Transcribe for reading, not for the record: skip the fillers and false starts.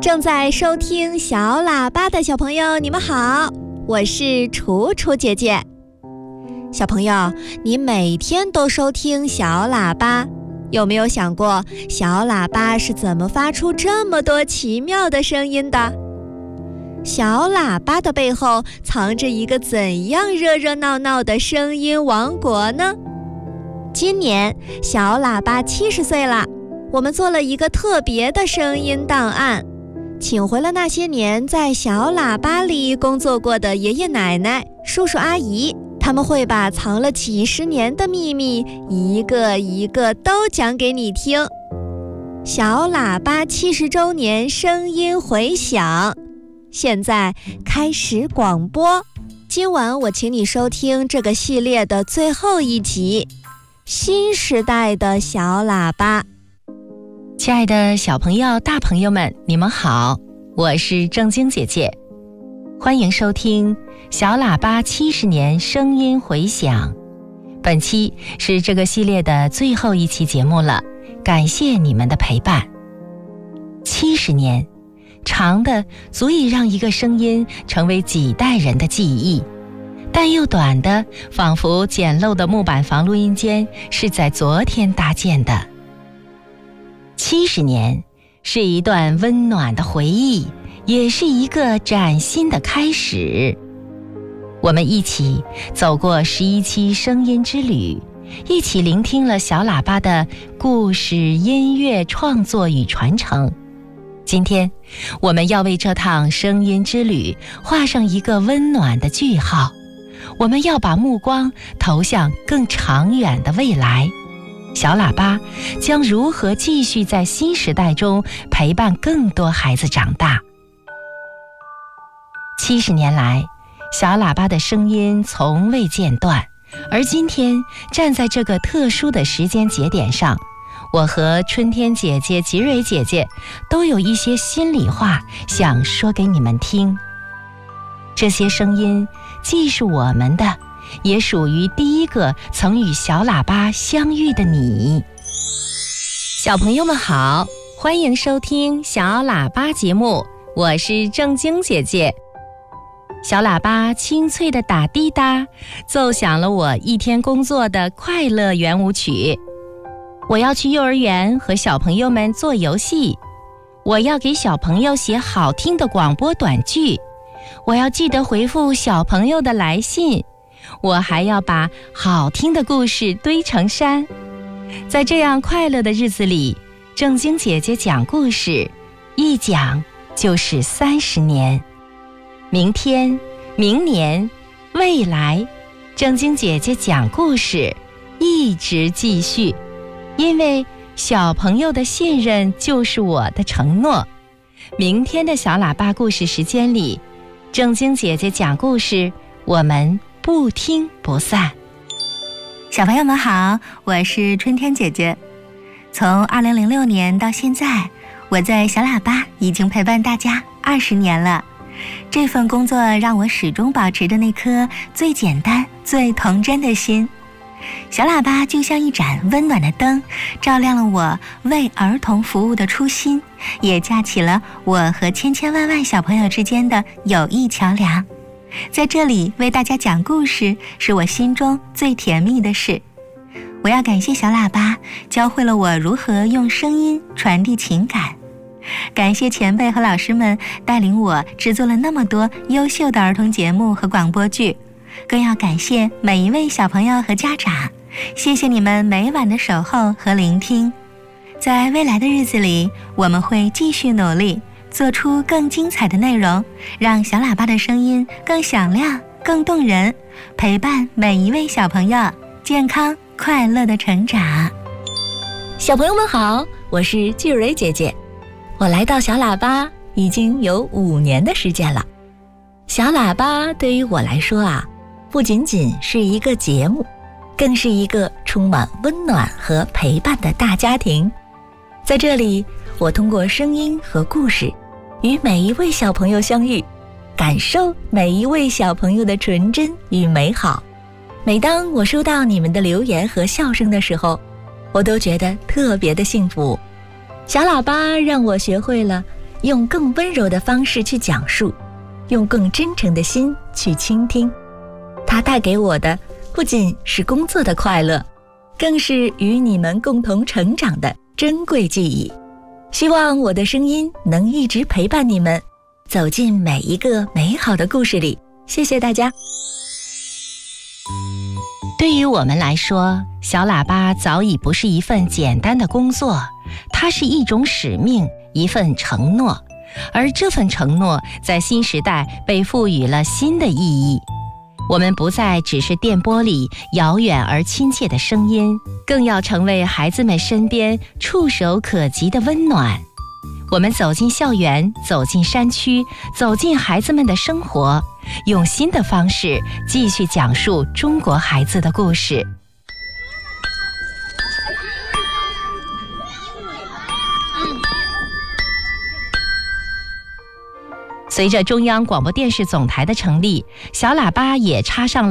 正在收听小喇叭的小朋友，你们好，我是楚楚姐姐。小朋友，你每天都收听小喇叭，有没有想过小喇叭是怎么发出这么多奇妙的声音的？小喇叭的背后藏着一个怎样热热闹闹的声音王国呢？今年小喇叭70岁了，我们做了一个特别的声音档案，请回了那些年在小喇叭里工作过的爷爷奶奶、叔叔阿姨，他们会把藏了几十年的秘密一个一个都讲给你听。小喇叭70周年声音回响，现在开始广播。今晚我请你收听这个系列的最后一集，新时代的小喇叭。 亲爱的小朋友、大朋友们，你们好，我是正晶姐姐，欢迎收听小喇叭70年声音回响。本期是这个系列的最后一期节目了，感谢你们的陪伴。70年，长的足以让一个声音成为几代人的记忆，但又短的仿佛简陋的木板房录音间是在昨天搭建的。70年是一段温暖的回忆，也是一个崭新的开始。我们一起走过11期声音之旅，一起聆听了小喇叭的故事、音乐创作与传承。今天我们要为这趟声音之旅画上一个温暖的句号，我们要把目光投向更长远的未来。小喇叭将如何继续在新时代中陪伴更多孩子长大？70年来，小喇叭的声音从未间断，而今天站在这个特殊的时间节点上，我和春天姐姐、吉蕊姐姐都有一些心里话想说给你们听。这些声音既是我们的，也属于第一个曾与小喇叭相遇的你。小朋友们好，欢迎收听小喇叭节目，我是正晶姐姐。小喇叭清脆的打滴答，奏响了我一天工作的快乐圆舞曲。我要去幼儿园和小朋友们做游戏，我要给小朋友写好听的广播短句，我要记得回复小朋友的来信，我还要把好听的故事堆成山。在这样快乐的日子里，正晶姐姐讲故事，一讲就是30年。明天、明年、未来，正晶姐姐讲故事一直继续，因为小朋友的信任就是我的承诺。明天的小喇叭故事时间里，正晶姐姐讲故事，我们不听不散。 小朋友们好，我是春天姐姐。从2006年到现在，我在小喇叭已经陪伴大家20年了。这份工作让我始终保持着那颗最简单、最童真的心。小喇叭就像一盏温暖的灯，照亮了我为儿童服务的初心，也架起了我和千千万万小朋友之间的友谊桥梁。在这里为大家讲故事，是我心中最甜蜜的事。我要感谢小喇叭，教会了我如何用声音传递情感。感谢前辈和老师们带领我制作了那么多优秀的儿童节目和广播剧，更要感谢每一位小朋友和家长，谢谢你们每晚的守候和聆听。在未来的日子里，我们会继续努力，做出更精彩的内容，让小喇叭的声音更响亮、更动人，陪伴每一位小朋友健康快乐的成长。 小朋友们好，我是巨蕊姐姐。我来到小喇叭已经有5年的时间了。小喇叭对于我来说啊，不仅仅是一个节目，更是一个充满温暖和陪伴的大家庭。在这里，我通过声音和故事，与每一位小朋友相遇，感受每一位小朋友的纯真与美好。每当我收到你们的留言和笑声的时候，我都觉得特别的幸福。小喇叭让我学会了用更温柔的方式去讲述，用更真诚的心去倾听。它带给我的不仅是工作的快乐，更是与你们共同成长的珍贵记忆。希望我的声音能一直陪伴你们，走进每一个美好的故事里。谢谢大家。 对于我们来说，小喇叭早已不是一份简单的工作，它是一种使命，一份承诺。而这份承诺在新时代被赋予了新的意义。我们不再只是电波里遥远而亲切的声音，更要成为孩子们身边触手可及的温暖。我们走进校园，走进山区，走进孩子们的生活，用新的方式继续讲述中国孩子的故事。随着中央广播电视总台的成立，小喇叭也插上了